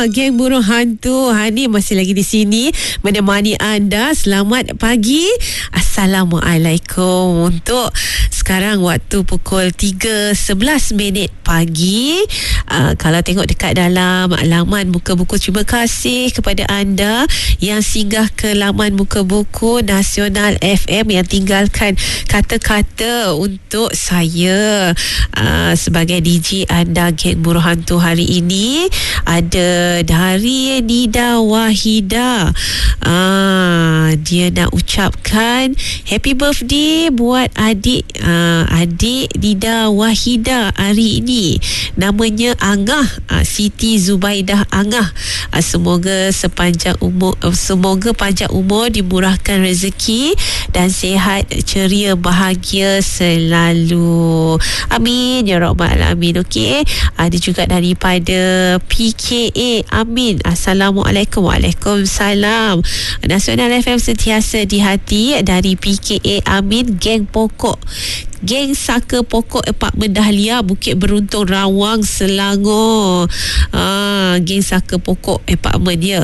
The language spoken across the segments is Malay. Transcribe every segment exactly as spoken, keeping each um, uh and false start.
Geng Burung Hantu Hani masih lagi di sini menemani anda. Selamat pagi, Assalamualaikum. Untuk sekarang waktu pukul tiga sebelas minit pagi. uh, Kalau tengok dekat dalam laman Muka Buku, terima kasih kepada anda yang singgah ke laman Muka Buku Nasional F M, yang tinggalkan kata-kata untuk saya uh, sebagai D J anda Geng Burung Hantu hari ini. Ada dari Nida Wahida. Ah, dia nak ucapkan happy birthday buat adik ah, adik Nida Wahida hari ini. Namanya Angah, ah, Siti Zubaidah Angah. Ah, semoga sepanjang umur semoga panjang umur, dimurahkan rezeki dan sihat ceria bahagia selalu. Amin ya rabbal alamin. Okey, ada juga daripada P K A Amin. Assalamualaikum. Waalaikumsalam. Nasional F M sentiasa di hati. Dari P K A Amin, Geng Pokok, Geng Saka Pokok Apartmen Dahlia, Bukit Beruntung, Rawang, Selangor. Ah, Geng Saka Pokok Apartmen ya.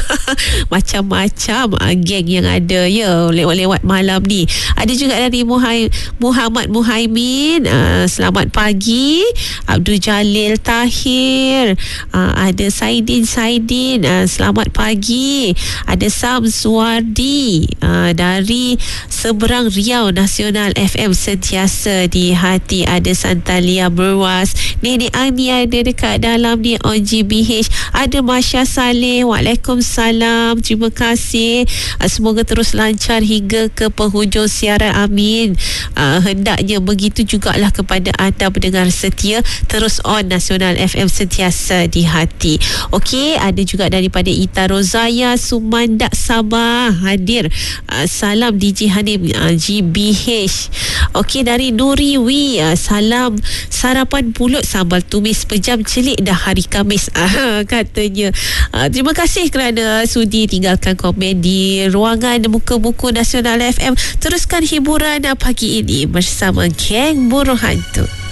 Macam-macam ah, geng yang ada ya lewat-lewat malam ni. Ada juga dari Muhai, Muhammad Muhaimin. Ah, selamat pagi. Abdul Jalil Tahir. Ah, ada Saidin Saidin. Ah, selamat pagi. Ada Sam Suwardi ah, dari Seberang Riau. Nasional F M sentiasa di hati. Ada Santalia Berwas, Nenek Ani ada dekat dalam ni, on G B H. Ada Masya Saleh. Waalaikumsalam. Terima kasih. Semoga terus lancar hingga ke penghujung siaran. Amin. Uh, hendaknya begitu jugalah kepada anda pendengar setia. Terus on Nasional F M sentiasa di hati. Okey, ada juga daripada Ita Rozaya Sumandak Sabah hadir. Uh, salam D J Hanim uh, G B H. Okey, dari Nuri Wi, uh, salam sarapan pulut sambal tumis pejam celik dah hari Khamis, uh, katanya. Uh, terima kasih kerana sudi tinggalkan komen di ruangan Muka Buku Nasional F M. Teruskan hiburan pagi ini bersama Geng Burung Hantu.